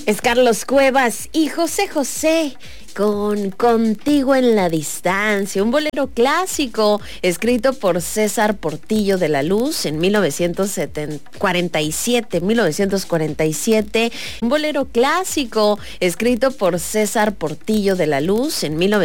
Es Carlos Cuevas y José José con Contigo en la Distancia, un bolero clásico escrito por César Portillo de la Luz en 1947, un bolero clásico escrito por César Portillo de la Luz en